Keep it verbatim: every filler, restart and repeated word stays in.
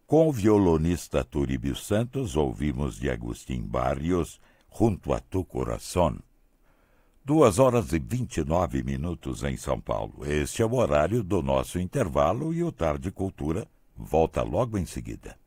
Com o violonista Turíbio Santos, ouvimos de Agustín Barrios, Junto a tu Corazón. Duas horas e vinte e nove minutos em São Paulo. Este é o horário do nosso intervalo e o Tarde Cultura volta logo em seguida.